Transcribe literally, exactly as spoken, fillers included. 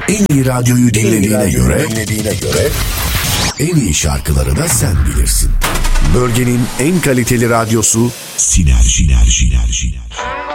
En iyi radyoyu dinlediğine göre, dinlediğine göre en iyi şarkıları da sen bilirsin. Bölgenin en kaliteli radyosu Sinerji. Sinerji. Sinerji.